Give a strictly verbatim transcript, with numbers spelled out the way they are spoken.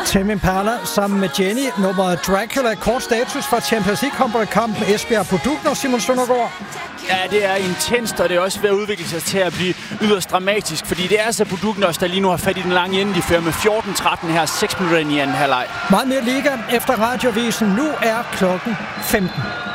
Tame Impala sammen med Jenny. Nummeret Dracula. Kort status fra Champions League-kampen Esbjerg på Dugner, Simon Søndergaard. Ja, det er intenst, og det er også ved at udvikle sig til at blive yderst dramatisk, fordi det er altså Budugnos, der lige nu har fat i den lange ende. De fører med fjorten tretten her, seks minutter ind i anden halvleg. Meget mere liga efter radiovisen. Nu er klokken femten.